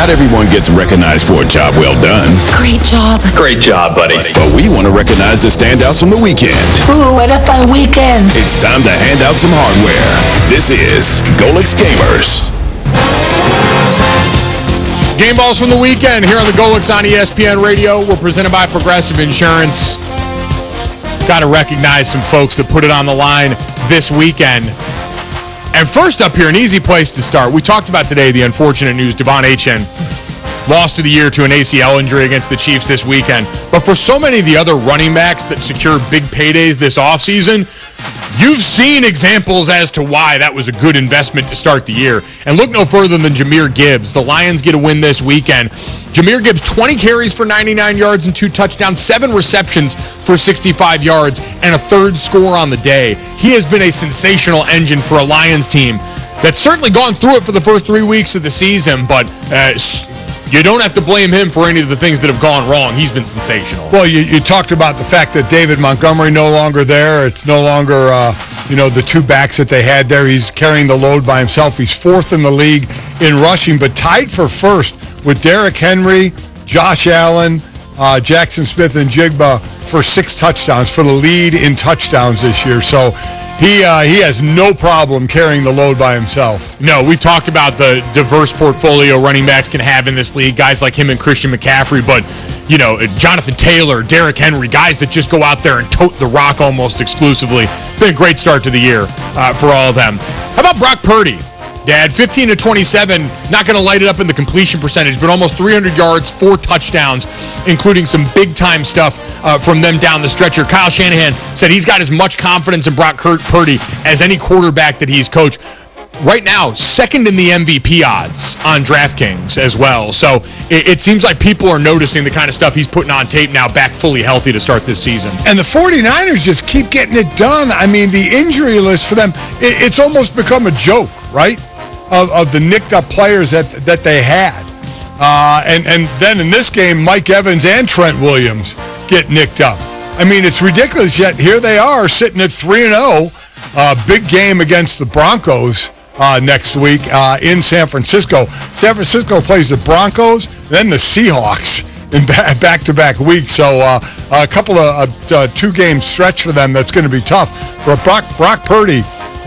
Not everyone gets recognized for a job well done. Great job. Great job, buddy. But we want to recognize the standouts from the weekend. Ooh, what a fun weekend. It's time to hand out some hardware. This is Golix Gamers. Game balls from the weekend here on the Golix on ESPN Radio. We're presented by Progressive Insurance. Got to recognize some folks that put it on the line this weekend. And first up here, an easy place to start. We talked about today the unfortunate news. Devon Achane lost of the year to an ACL injury against the Chiefs this weekend. But for so many of the other running backs that secure big paydays this offseason, you've seen examples as to why that was a good investment to start the year. And look no further than Jahmyr Gibbs. The Lions get a win this weekend. Jahmyr Gibbs, 20 carries for 99 yards and 2 touchdowns, 7 receptions for 65 yards, and a third score on the day. He has been a sensational engine for a Lions team that's certainly gone through it for the first 3 weeks of the season, but you don't have to blame him for any of the things that have gone wrong. He's been sensational. Well, you talked about the fact that David Montgomery no longer there. It's no longer, the two backs that they had there. He's carrying the load by himself. He's fourth in the league in rushing, but tied for first with Derrick Henry, Josh Allen, Jackson Smith-Njigba for 6 touchdowns, for the lead in touchdowns this year. So he has no problem carrying the load by himself. No, we've talked about the diverse portfolio running backs can have in this league, guys like him and Christian McCaffrey, but, Jonathan Taylor, Derrick Henry, guys that just go out there and tote the rock almost exclusively. Been a great start to the year for all of them. How about Brock Purdy? Dad, 15 to 27, not going to light it up in the completion percentage, but almost 300 yards, 4 touchdowns, including some big-time stuff from them down the stretch here. Kyle Shanahan said he's got as much confidence in Brock Purdy as any quarterback that he's coached. Right now, second in the MVP odds on DraftKings as well. So it seems like people are noticing the kind of stuff he's putting on tape now, back fully healthy to start this season. And the 49ers just keep getting it done. I mean, the injury list for them, it's almost become a joke, right? Of the nicked-up players that they had. And then in this game, Mike Evans and Trent Williams get nicked up. I mean, it's ridiculous, yet here they are sitting at 3-0. Big game against the Broncos next week in San Francisco. San Francisco plays the Broncos, then the Seahawks in back-to-back weeks. So a couple of 2-game stretch for them that's going to be tough. But Brock Purdy,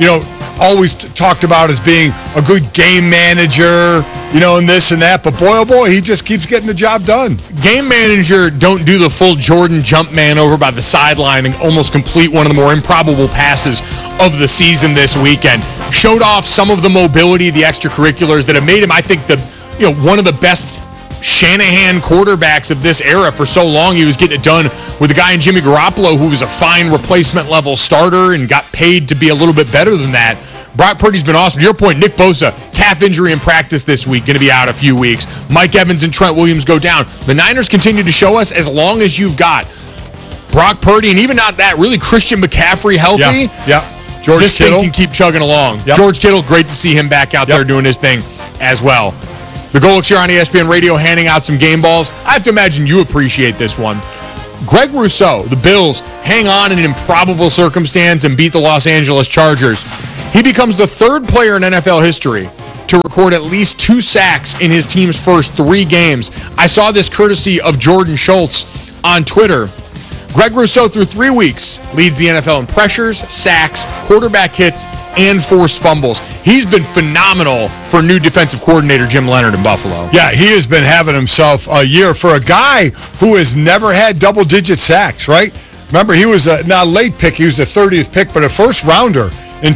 always talked about as being a good game manager, and this and that. But boy, oh boy, he just keeps getting the job done. Game manager, don't do the full Jordan jump man over by the sideline and almost complete one of the more improbable passes of the season this weekend. Showed off some of the mobility, the extracurriculars that have made him, I think, one of the best Shanahan quarterbacks of this era. For so long, he was getting it done with a guy in Jimmy Garoppolo who was a fine replacement-level starter and got paid to be a little bit better than that. Brock Purdy's been awesome. To your point, Nick Bosa, calf injury in practice this week, going to be out a few weeks. Mike Evans and Trent Williams go down. The Niners continue to show us, as long as you've got Brock Purdy, and even not that, really Christian McCaffrey healthy, George this Kittle thing can keep chugging along. Yep. George Kittle, great to see him back out there doing his thing as well. The Golix here on ESPN Radio handing out some game balls. I have to imagine you appreciate this one. Greg Rousseau, the Bills, hang on in an improbable circumstance and beat the Los Angeles Chargers. He becomes the third player in NFL history to record at least 2 sacks in his team's first 3 games. I saw this courtesy of Jordan Schultz on Twitter. Greg Rousseau, through 3 weeks, leads the NFL in pressures, sacks, quarterback hits, and forced fumbles. He's been phenomenal for new defensive coordinator Jim Leonhard in Buffalo. Yeah, he has been having himself a year for a guy who has never had double-digit sacks, right? Remember, he was not a late pick. He was the 30th pick, but a first-rounder in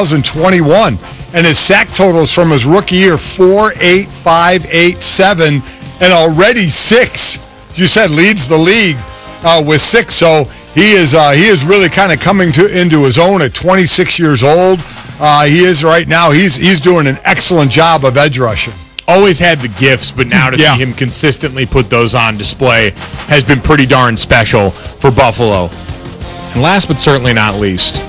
2021. And his sack totals from his rookie year, 4, 8, 5, 8, 7, and already 6. You said leads the league with 6. So he is really kind of coming into his own at 26 years old. He is right now. He's doing an excellent job of edge rushing. Always had the gifts, but now to see him consistently put those on display has been pretty darn special for Buffalo. And last but certainly not least,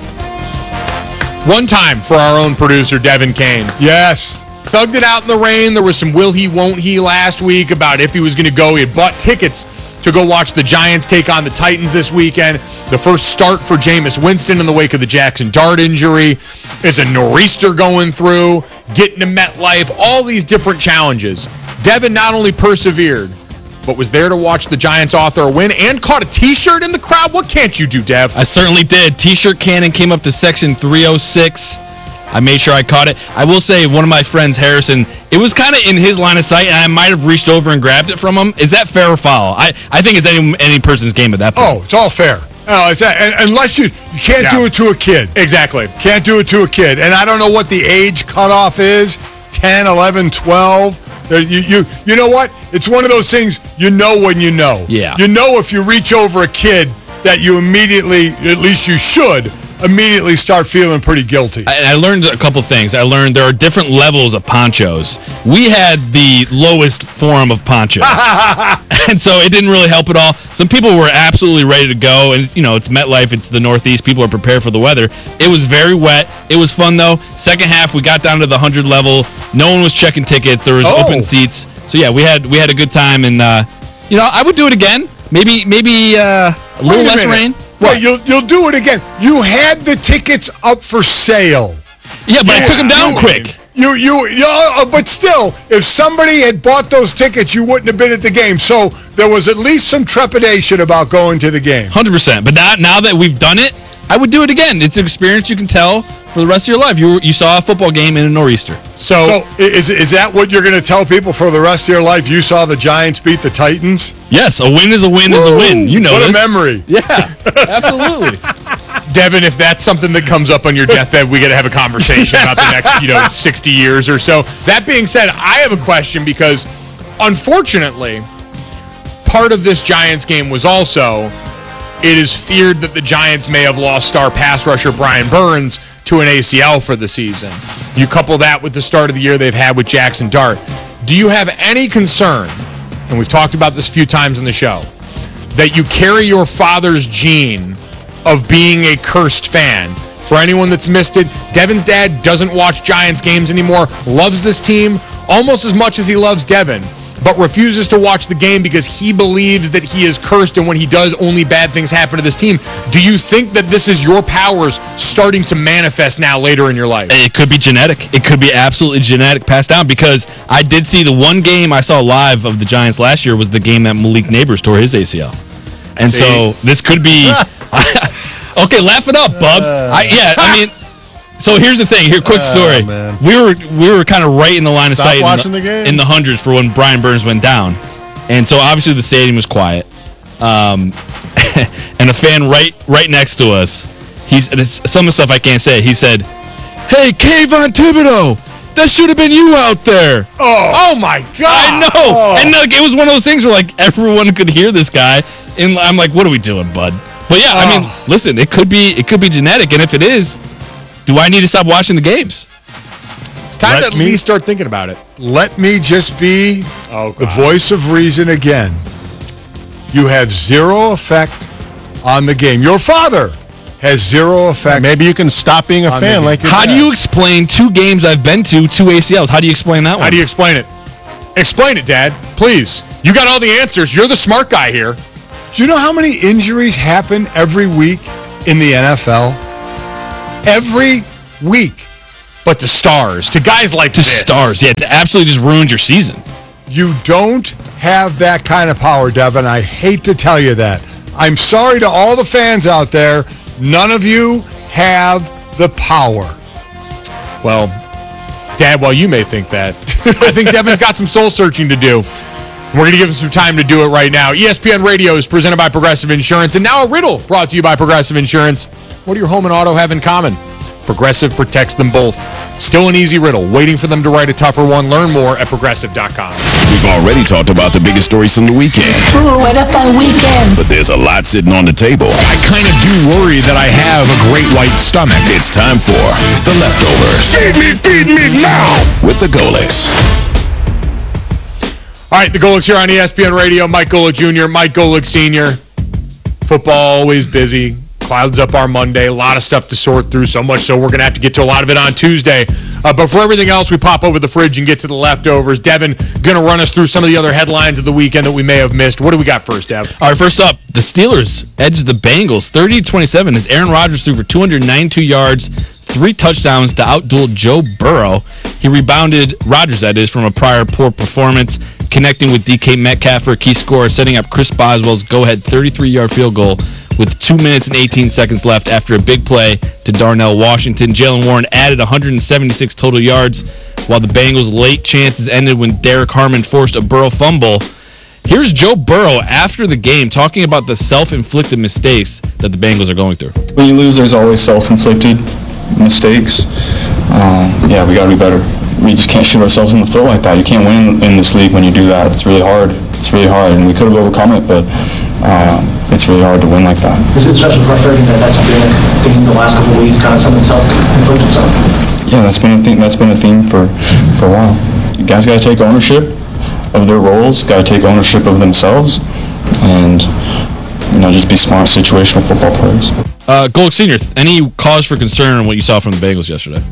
one time for our own producer, Devin Kane. Yes. Thugged it out in the rain. There was some will he, won't he last week about if he was going to go. He had bought tickets to go watch the Giants take on the Titans this weekend. The first start for Jameis Winston in the wake of the Jackson Dart injury. Is a nor'easter going through, getting to MetLife, all these different challenges. Devin not only persevered, but was there to watch the Giants author a win and caught a T-shirt in the crowd. What can't you do, Dev? I certainly did. T-shirt cannon came up to section 306. I made sure I caught it. I will say, one of my friends, Harrison, it was kind of in his line of sight, and I might have reached over and grabbed it from him. Is that fair or foul? I think it's any person's game at that point. Oh, it's all fair. No, it's unless you can't do it to a kid. Exactly. Can't do it to a kid. And I don't know what the age cutoff is, 10, 11, 12. You know what? It's one of those things you know when you know. Yeah. You know if you reach over a kid that you immediately, at least you should, immediately start feeling pretty guilty. I learned a couple things. I learned there are different levels of ponchos. We had the lowest form of poncho. And so it didn't really help at all. Some people were absolutely ready to go. And, it's MetLife. It's the Northeast. People are prepared for the weather. It was very wet. It was fun, though. Second half, we got down to the 100 level. No one was checking tickets. There was open seats. So, yeah, we had a good time. And, I would do it again. Maybe a little less rain. Well, you'll do it again. You had the tickets up for sale. Yeah, but I took them down quick. But still, if somebody had bought those tickets, you wouldn't have been at the game. So there was at least some trepidation about going to the game. 100%. But now that we've done it, I would do it again. It's an experience you can tell for the rest of your life. You saw a football game in a nor'easter. So is that what you're going to tell people for the rest of your life? You saw the Giants beat the Titans? Yes, a win is a win is a win. You know what this. a memory. Yeah, absolutely. Devin, if that's something that comes up on your deathbed, we got to have a conversation about the next, 60 years or so. That being said, I have a question because, unfortunately, part of this Giants game was also it is feared that the Giants may have lost star pass rusher Brian Burns to an ACL for the season. You couple that with the start of the year they've had with Jackson Dart. Do you have any concern, and we've talked about this a few times on the show, that you carry your father's gene of being a cursed fan? For anyone that's missed it, Devin's dad doesn't watch Giants games anymore, loves this team almost as much as he loves Devin, but refuses to watch the game because he believes that he is cursed, and when he does, only bad things happen to this team. Do you think that this is your powers starting to manifest now later in your life? It could be genetic. It could be absolutely genetic, passed down, because I did see the one game I saw live of the Giants last year was the game that Malik Neighbors tore his ACL. And so this could be... Okay, laugh it up, Bubs. So here's the thing. Quick story. We were kind of right in the line of sight in the hundreds for when Brian Burns went down, and so obviously the stadium was quiet. And a fan right next to us, some of the stuff I can't say. He said, "Hey, Kayvon Thibodeau, that should have been you out there." Oh my God! I know. And it was one of those things where everyone could hear this guy, and I'm like, "What are we doing, bud?" But yeah, listen, it could be genetic, and if it is, do I need to stop watching the games? It's time to at least start thinking about it. Let me just be the voice of reason again. You have zero effect on the game. Your father has zero effect. Maybe you can stop being a fan like your dad. How do you explain 2 games I've been to, 2 ACLs? How do you explain that one? How do you explain it? Explain it, Dad. Please. You got all the answers. You're the smart guy here. Do you know how many injuries happen every week in the NFL? Every week. But to stars, to guys like this. Stars, yeah, it absolutely just ruins your season. You don't have that kind of power, Devin. I hate to tell you that. I'm sorry to all the fans out there. None of you have the power. Well, Dad, while you may think that, I think Devin's got some soul searching to do. We're going to give him some time to do it right now. ESPN Radio is presented by Progressive Insurance, and now a riddle brought to you by Progressive Insurance. What do your home and auto have in common? Progressive protects them both. Still an easy riddle, waiting for them to write a tougher one. Learn more at Progressive.com. We've already talked about the biggest stories from the weekend. Ooh, what a fun weekend. But there's a lot sitting on the table. I kind of do worry that I have a great white stomach. It's time for The Leftovers. Feed me now! With the Golics. All right, the Golics here on ESPN Radio. Mike Golic Jr., Mike Golic Sr. Football always busy. Clouds up our Monday. A lot of stuff to sort through, so much so we're going to have to get to a lot of it on Tuesday. But for everything else, we pop over the fridge and get to the leftovers. Devin going to run us through some of the other headlines of the weekend that we may have missed. What do we got first, Dev? All right, first up, the Steelers edged the Bengals 30-27 as Aaron Rodgers threw for 292 yards, 3 touchdowns to outduel Joe Burrow. He rebounded, Rodgers that is, from a prior poor performance, connecting with DK Metcalf for a key score, setting up Chris Boswell's go-ahead 33-yard field goal with 2 minutes and 18 seconds left after a big play to Darnell Washington. Jaylen Warren added 176 total yards, while the Bengals' late chances ended when Derek Harmon forced a Burrow fumble. Here's Joe Burrow after the game talking about the self-inflicted mistakes that the Bengals are going through. When you lose, there's always self-inflicted mistakes. We got to be better. We just can't shoot ourselves in the foot like that. You can't win in this league when you do that. It's really hard. And we could have overcome it, but it's really hard to win like that. Is it especially frustrating that that's been a theme the last couple of weeks, kind of something self-inflicted stuff? Yeah, that's been a theme for a while. You guys got to take ownership of their roles, got to take ownership of themselves, and just be smart situational football players. Golic Sr., any cause for concern on what you saw from the Bengals yesterday?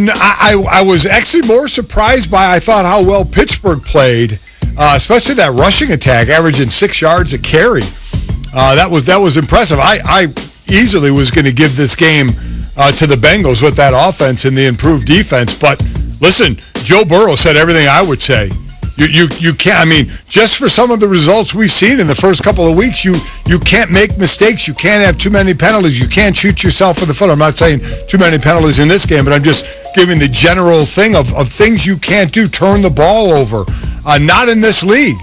I was actually more surprised by, I thought, how well Pittsburgh played, especially that rushing attack, averaging 6 yards a carry. That was impressive. I easily was going to give this game to the Bengals with that offense and the improved defense. But listen, Joe Burrow said everything I would say. You can't, just for some of the results we've seen in the first couple of weeks, you can't make mistakes. You can't have too many penalties. You can't shoot yourself in the foot. I'm not saying too many penalties in this game, but I'm just giving the general thing of things you can't do. Turn the ball over. Not in this league.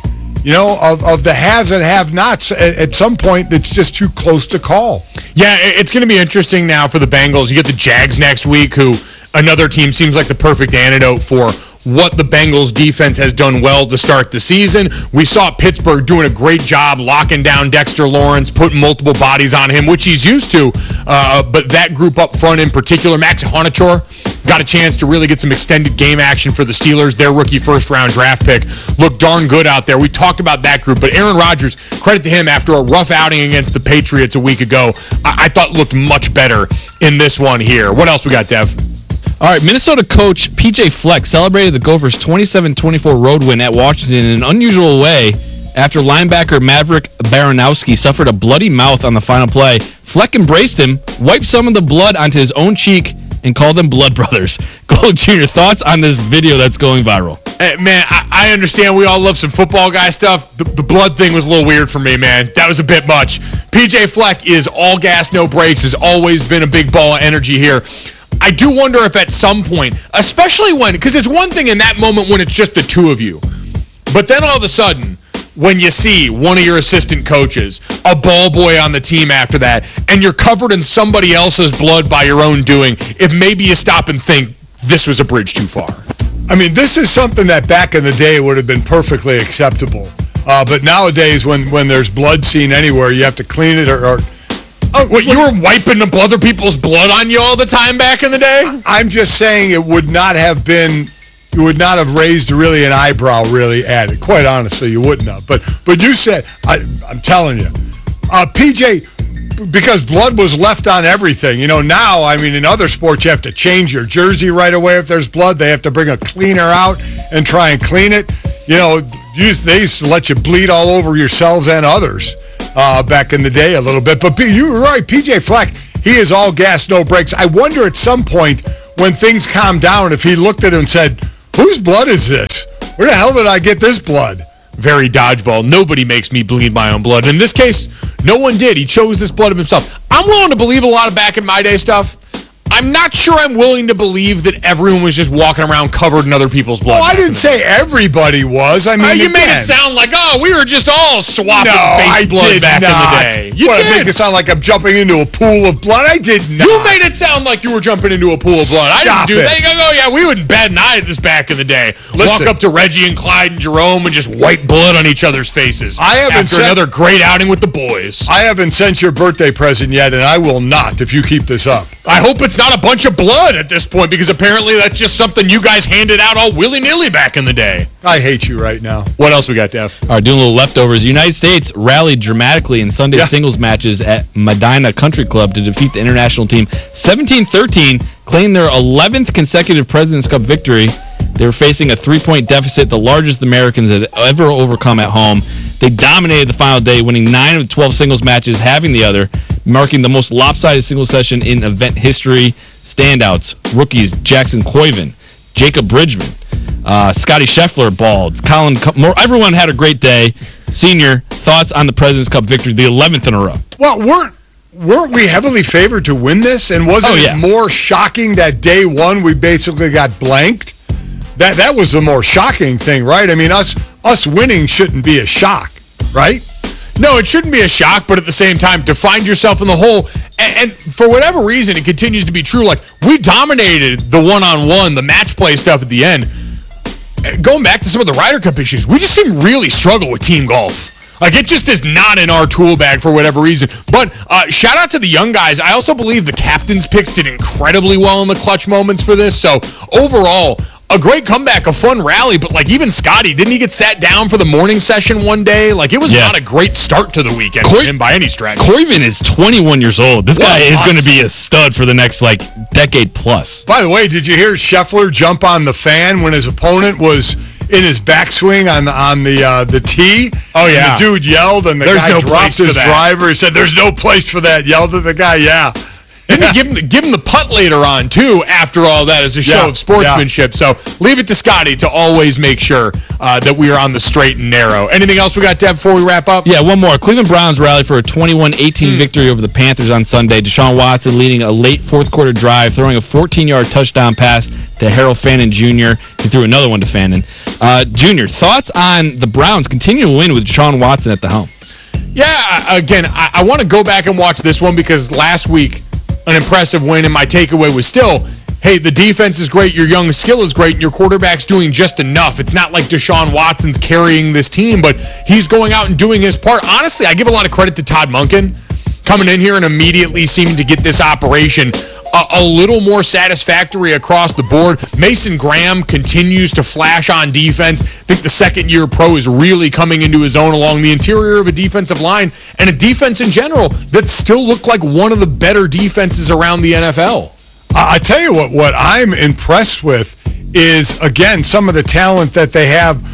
Of the haves and have-nots, at some point, it's just too close to call. Yeah, it's going to be interesting now for the Bengals. You get the Jags next week, who another team seems like the perfect antidote for what the Bengals defense has done well to start the season. We saw Pittsburgh doing a great job locking down Dexter Lawrence, putting multiple bodies on him, which he's used to. But that group up front in particular, Max Honachor, got a chance to really get some extended game action for the Steelers. Their rookie first-round draft pick looked darn good out there. We talked about that group, but Aaron Rodgers, credit to him, after a rough outing against the Patriots a week ago, I thought looked much better in this one here. What else we got, Dev? All right, Minnesota coach P.J. Fleck celebrated the Gophers' 27-24 road win at Washington in an unusual way after linebacker Maverick Baranowski suffered a bloody mouth on the final play. Fleck embraced him, wiped some of the blood onto his own cheek, and called them blood brothers. Golic Jr., thoughts on this video that's going viral? Hey, man, I understand we all love some football guy stuff. The blood thing was a little weird for me, man. That was a bit much. P.J. Fleck is all gas, no brakes, has always been a big ball of energy here. I do wonder if at some point, especially because it's one thing in that moment when it's just the two of you, but then all of a sudden, when you see one of your assistant coaches, a ball boy on the team after that, and you're covered in somebody else's blood by your own doing, if maybe you stop and think, this was a bridge too far. This is something that back in the day would have been perfectly acceptable. But nowadays, when there's blood seen anywhere, you have to clean it or what, you were wiping other people's blood on you all the time back in the day? I'm just saying it would not have raised really an eyebrow really at it. Quite honestly, you wouldn't have. But you said, I'm telling you, PJ, because blood was left on everything. Now, in other sports, you have to change your jersey right away if there's blood. They have to bring a cleaner out and try and clean it. They used to let you bleed all over yourselves and others. Back in the day a little bit. But you were right, P.J. Fleck, he is all gas, no brakes. I wonder at some point when things calm down if he looked at it and said, whose blood is this? Where the hell did I get this blood? Very dodgeball. Nobody makes me bleed my own blood. In this case, no one did. He chose this blood of himself. I'm willing to believe a lot of back in my day stuff. I'm not sure I'm willing to believe that everyone was just walking around covered in other people's blood. Oh, I didn't say everybody was. You made it sound like, we were just all swapping face blood back in the day. You did. Make it sound like I'm jumping into a pool of blood? I did not. You made it sound like you were jumping into a pool of blood. I didn't do that. We wouldn't bat an eye at this back in the day. Listen, walk up to Reggie and Clyde and Jerome and just wipe blood on each other's faces. After another great outing with the boys. I haven't sent your birthday present yet, and I will not if you keep this up. I hope it's not a bunch of blood at this point, because apparently that's just something you guys handed out all willy-nilly back in the day. I hate you right now. What else we got, Dev? All right, doing a little leftovers. The United States rallied dramatically in Sunday singles matches at Medina Country Club to defeat the international team 17-13, claim their 11th consecutive President's Cup victory, They were facing a 3-point deficit, the largest the Americans had ever overcome at home. They dominated the final day, winning 9 of 12 singles matches, having the other, marking the most lopsided singles session in event history. Standouts, rookies Jackson Koivin, Jacob Bridgman, Scotty Scheffler balled, Colin Moore. Everyone had a great day. Senior, thoughts on the President's Cup victory, the 11th in a row? Well, weren't we heavily favored to win this? And wasn't it more shocking that day one we basically got blanked? That was the more shocking thing, right? I mean, us winning shouldn't be a shock, right? No, it shouldn't be a shock, but at the same time, to find yourself in the hole, and for whatever reason, it continues to be true. Like, we dominated the one-on-one, the match play stuff at the end. Going back to some of the Ryder Cup issues, we just seem really struggle with team golf. Like, it just is not in our tool bag for whatever reason. But shout out to the young guys. I also believe the captain's picks did incredibly well in the clutch moments for this. So, overall, a great comeback, a fun rally, but like even Scotty, didn't he get sat down for the morning session one day? Like, it was not a great start to the weekend for him by any stretch. Koivin is 21 years old. This guy is going to be a stud for the next decade plus. By the way, did you hear Scheffler jump on the fan when his opponent was in his backswing on the tee? Oh, yeah. And the dude yelled, and the guy dropped his driver. He said, "There's no place for that." Yelled at the guy, yeah. Didn't he give him the putt later on, too, after all that as a show of sportsmanship. So leave it to Scotty to always make sure that we are on the straight and narrow. Anything else we got, Deb, before we wrap up? Yeah, one more. Cleveland Browns rally for a 21-18 victory over the Panthers on Sunday. Deshaun Watson leading a late fourth-quarter drive, throwing a 14-yard touchdown pass to Harold Fannin Jr. He threw another one to Fannin. Jr., thoughts on the Browns continuing to win with Deshaun Watson at the helm? Yeah, again, I want to go back and watch this one because last week, an impressive win, and my takeaway was still, hey, the defense is great, your young skill is great, and your quarterback's doing just enough. It's not like Deshaun Watson's carrying this team, but he's going out and doing his part. Honestly, I give a lot of credit to Todd Monken coming in here and immediately seeming to get this operation a little more satisfactory across the board. Mason Graham continues to flash on defense. I think the second-year pro is really coming into his own along the interior of a defensive line and a defense in general that still looked like one of the better defenses around the NFL. I tell you what I'm impressed with is, again, some of the talent that they have,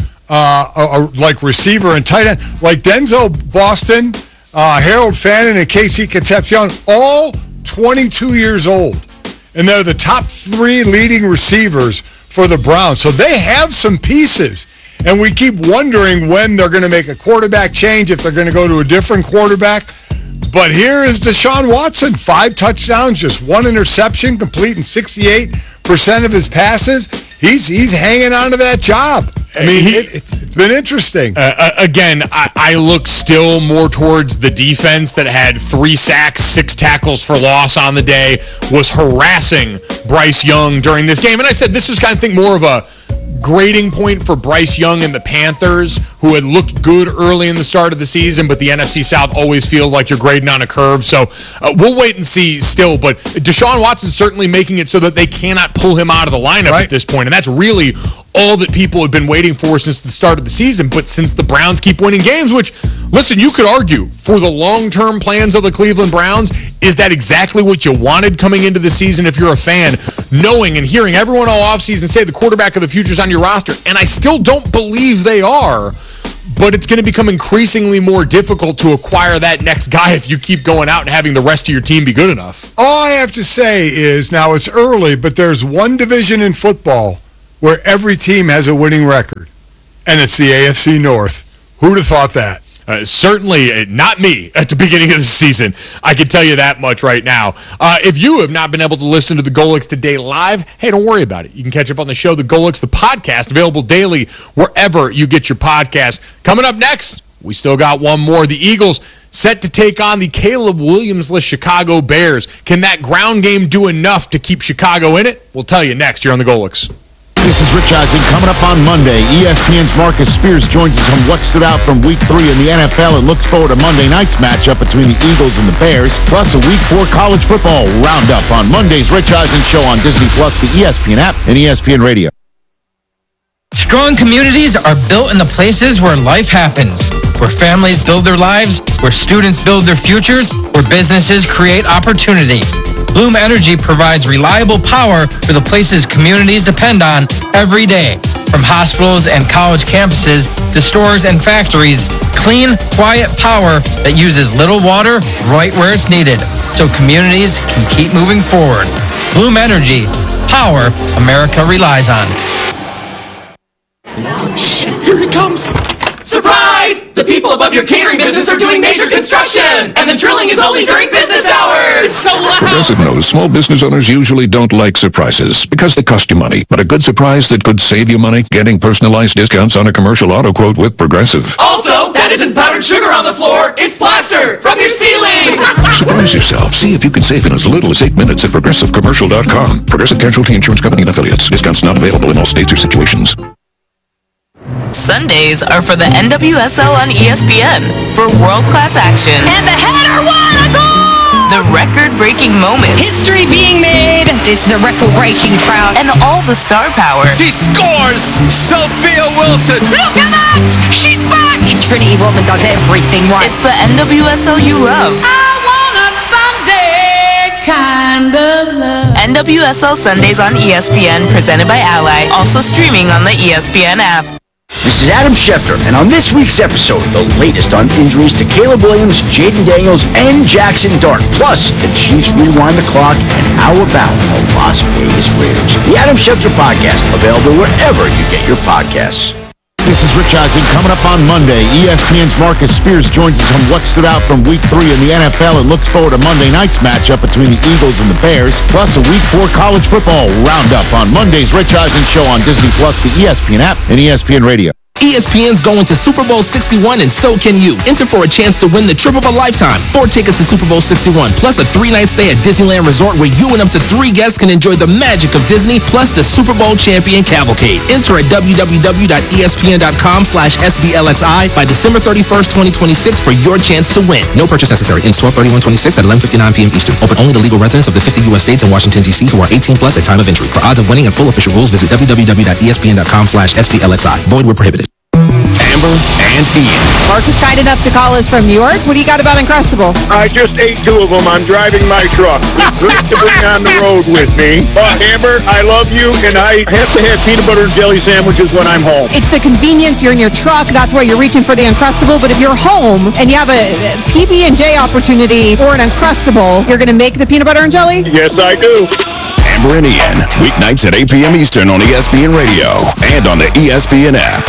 like receiver and tight end, like Denzel Boston, Harold Fannin, and Casey Concepcion, all 22 years old, and they're the top 3 leading receivers for the Browns. So they have some pieces, and we keep wondering when they're going to make a quarterback change, if they're going to go to a different quarterback. But here is Deshaun Watson, 5 touchdowns, just 1 interception, completing 68% of his passes. He's hanging on to that job. I mean, it's been interesting. Again, I look still more towards the defense that had 3 sacks, 6 tackles for loss on the day, was harassing Bryce Young during this game. And I said this was kind of think more of a grading point for Bryce Young and the Panthers, who had looked good early in the start of the season, but the NFC South always feels like you're grading on a curve. So we'll wait and see still. But Deshaun Watson certainly making it so that they cannot pull him out of the lineup at this point. And that's really all that people have been waiting for since the start of the season. But since the Browns keep winning games, which, listen, you could argue for the long-term plans of the Cleveland Browns, is that exactly what you wanted coming into the season if you're a fan, knowing and hearing everyone all offseason say the quarterback of the future is on your roster? And I still don't believe they are, but it's going to become increasingly more difficult to acquire that next guy if you keep going out and having the rest of your team be good enough. All I have to say is, now it's early, but there's one division in football where every team has a winning record, and it's the AFC North. Who'd have thought that? Certainly not me at the beginning of the season. I can tell you that much right now. If you have not been able to listen to the Golix Today live, hey, don't worry about it. You can catch up on the show, the Golix, the podcast, available daily wherever you get your podcast. Coming up next, we still got one more. The Eagles set to take on the Caleb Williams-less Chicago Bears. Can that ground game do enough to keep Chicago in it? We'll tell you next here on the Golix. This is Rich Eisen. Coming up on Monday, ESPN's Marcus Spears joins us on what stood out from Week 3 in the NFL and looks forward to Monday night's matchup between the Eagles and the Bears, plus a Week 4 college football roundup on Monday's Rich Eisen Show on Disney+, the ESPN app, and ESPN Radio. Strong communities are built in the places where life happens, where families build their lives, where students build their futures, where businesses create opportunity. Bloom Energy provides reliable power for the places communities depend on every day. From hospitals and college campuses to stores and factories, clean, quiet power that uses little water right where it's needed, so communities can keep moving forward. Bloom Energy, power America relies on. Shh, here it comes. Surprise! The people above your catering business are doing major construction, and the drilling is only during business hours. It's so loud. Progressive knows small business owners usually don't like surprises because they cost you money. But a good surprise that could save you money, getting personalized discounts on a commercial auto quote with Progressive. Also, that isn't powdered sugar on the floor. It's plaster from your ceiling. Surprise yourself. See if you can save in as little as 8 minutes at ProgressiveCommercial.com. Progressive Casualty Insurance Company and Affiliates. Discounts not available in all states or situations. Sundays are for the NWSL on ESPN for world-class action. And the header won a goal! The record-breaking moments. History being made. It's the record-breaking crowd. And all the star power. She scores! Sophia Wilson! Look at that! She's back! Trinity Rodman does everything right. It's the NWSL you love. I want a Sunday kind of love. NWSL Sundays on ESPN, presented by Ally. Also streaming on the ESPN app. This is Adam Schefter, and on this week's episode, the latest on injuries to Caleb Williams, Jaden Daniels, and Jackson Dart. Plus, the Chiefs rewind the clock, and how about the Las Vegas Raiders? The Adam Schefter Podcast, available wherever you get your podcasts. This is Rich Eisen. Coming up on Monday, ESPN's Marcus Spears joins us on what stood out from Week 3 in the NFL and looks forward to Monday night's matchup between the Eagles and the Bears, plus a Week 4 college football roundup on Monday's Rich Eisen Show on Disney+, the ESPN app, and ESPN Radio. ESPN's going to Super Bowl 61, and so can you. Enter for a chance to win the trip of a lifetime. 4 tickets to Super Bowl 61, plus a 3-night stay at Disneyland Resort where you and up to 3 guests can enjoy the magic of Disney, plus the Super Bowl champion cavalcade. Enter at www.espn.com/SBLXI by December 31st, 2026 for your chance to win. No purchase necessary. Ends 12/31/26 at 11:59 p.m. Eastern. Open only to legal residents of the 50 U.S. states and Washington, D.C. who are 18 plus at time of entry. For odds of winning and full official rules, visit www.espn.com/SBLXI. Void where prohibited. Amber and Ian. Mark is kind enough to call us from New York. What do you got about Uncrustables? I just ate 2 of them. I'm driving my truck. Great to bring on the road with me. But Amber, I love you, and I have to have peanut butter and jelly sandwiches when I'm home. It's the convenience. You're in your truck. That's why you're reaching for the Uncrustable. But if you're home and you have a PB&J opportunity or an Uncrustable, you're going to make the peanut butter and jelly? Yes, I do. Amber and Ian, weeknights at 8 p.m. Eastern on ESPN Radio and on the ESPN app.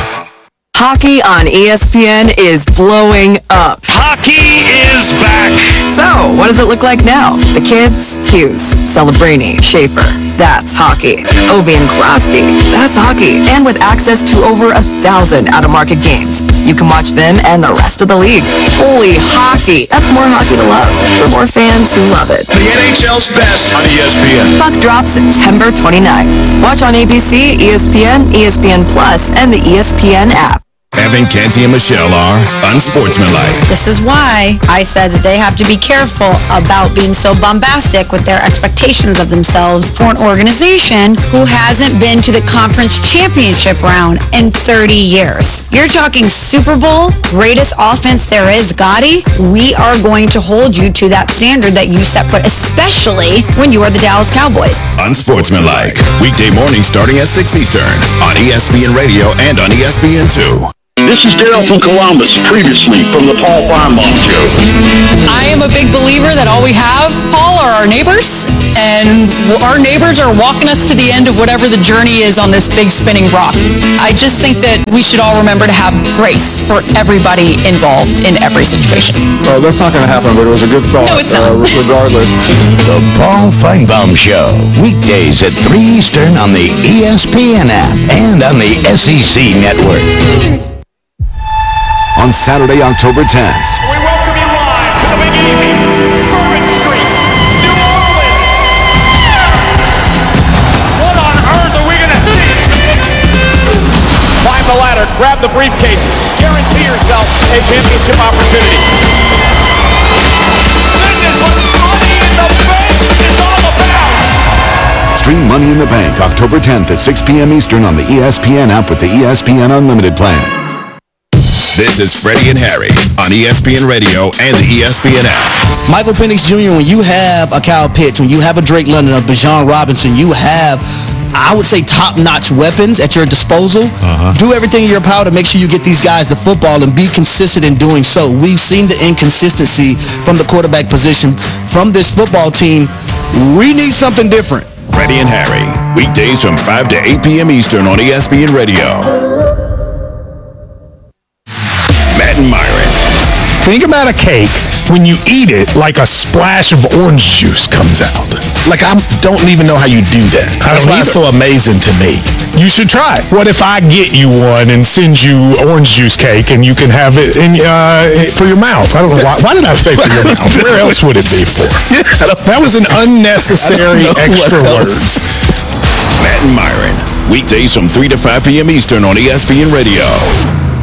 Hockey on ESPN is blowing up. Hockey is back. So, what does it look like now? The kids? Hughes, Celebrini, Schaefer. That's hockey. Ovi and Crosby. That's hockey. And with access to over 1,000 out-of-market games, you can watch them and the rest of the league. Holy hockey. That's more hockey to love for more fans who love it. The NHL's best on ESPN. Puck drops September 29th. Watch on ABC, ESPN, ESPN Plus, and the ESPN app. Evan, Canty, and Michelle are unsportsmanlike. This is why I said that they have to be careful about being so bombastic with their expectations of themselves for an organization who hasn't been to the conference championship round in 30 years. You're talking Super Bowl, greatest offense there is, Gotti. We are going to hold you to that standard that you set, but especially when you are the Dallas Cowboys. Unsportsmanlike. Weekday morning starting at 6 Eastern on ESPN Radio and on ESPN2. This is Daryl from Columbus, previously from the Paul Farmbaum Show. I am a big believer that all we have, Paul, are our neighbors, and our neighbors are walking us to the end of whatever the journey is on this big spinning rock. I just think that we should all remember to have grace for everybody involved in every situation. Oh, that's not going to happen, but it was a good thought. No, it's not. Regardless. The Paul Feinbaum Show, weekdays at 3 Eastern on the ESPN app and on the SEC Network. On Saturday, October 10th. We welcome you live to the Big Easy, Bourbon Street, New Orleans. What on earth are we going to see? Climb the ladder, grab the briefcase, guarantee yourself a championship opportunity. This is what Money in the Bank is all about. Stream Money in the Bank October 10th at 6 p.m. Eastern on the ESPN app with the ESPN Unlimited plan. This is Freddie and Harry on ESPN Radio and the ESPN app. Michael Penix Jr., when you have a Kyle Pitts, when you have a Drake London, a Bijan Robinson, you have, I would say, top-notch weapons at your disposal. Do everything in your power to make sure you get these guys the football and be consistent in doing so. We've seen the inconsistency from the quarterback position from this football team. We need something different. Freddie and Harry, weekdays from 5 to 8 p.m. Eastern on ESPN Radio. Matt and Myron. Think about a cake when you eat it, like a splash of orange juice comes out. Like, I don't even know how you do that. That's why it's so amazing to me. You should try it. What if I get you one and send you orange juice cake and you can have it for your mouth? I don't know why. Why did I say for your mouth? Where else would it be for? That was an unnecessary extra word. Matt and Myron, weekdays from 3 to 5 p.m. Eastern on ESPN Radio.